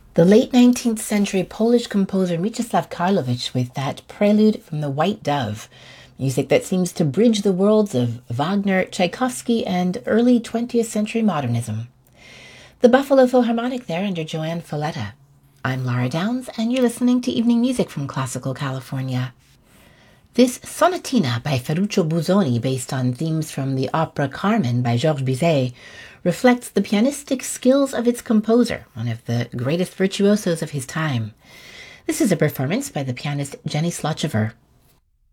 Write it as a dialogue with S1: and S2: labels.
S1: The late 19th century Polish composer Mieczysław Karlowicz with that prelude from The White Dove, music that seems to bridge the worlds of Wagner, Tchaikovsky, and early 20th century modernism. The Buffalo Philharmonic there under Joanne Folletta. I'm Laura Downs, and you're listening to Evening Music from Classical California. This sonatina by Ferruccio Busoni, based on themes from the opera Carmen by Georges Bizet, reflects the pianistic skills of its composer, one of the greatest virtuosos of his time. This is a performance by the pianist Jenny Slochever.